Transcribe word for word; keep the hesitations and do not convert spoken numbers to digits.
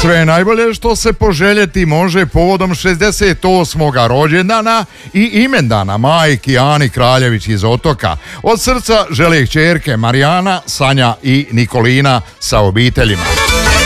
Sve najbolje što se poželjeti može povodom šezdeset osmog rođendana i imendana majki Ani Kraljević iz Otoka. Od srca žele kćerke Marijana, Sanja i Nikolina sa obiteljima.